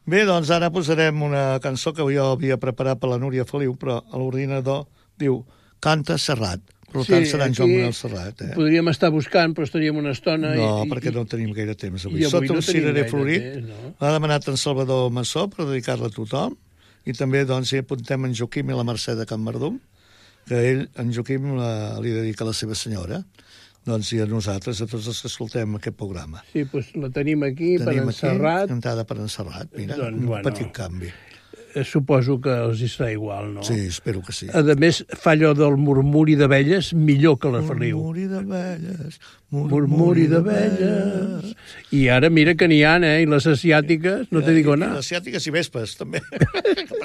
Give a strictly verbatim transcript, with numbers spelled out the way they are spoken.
Bé, doncs ara posarem una cançó que jo havia preparat per la Núria Feliu, però a l'ordinador diu Canta Serrat. Per tant, Sí, serà en aquí Joan Manuel Serrat. Eh? Podríem estar buscant, però estaríem una estona... No, i, perquè i, no tenim gaire temps avui. i avui Sota no un tenim cirerer gaire florit, temps, no? l'ha demanat en Salvador Massó per dedicar-la a tothom, i també doncs, hi apuntem en Joaquim i la Mercè de Can Mardum, que ell, en Joaquim, la, li dedica a la seva senyora. Doncs i a nosaltres, a tots els que escoltem aquest programa. Sí, doncs la tenim aquí, tenim per en Serrat. Aquí, cantada per en Serrat, mira, doncs, un bueno, petit canvi. Suposo que els hi serà igual, no? Sí, espero que sí. A més, fa allò del murmuri d'abelles millor que la Feliu. Murmuri d'abelles, murmuri, murmuri d'abelles. I ara mira que n'hi ha, eh? I les asiàtiques, no te dic on anar. Les asiàtiques i vespes, també.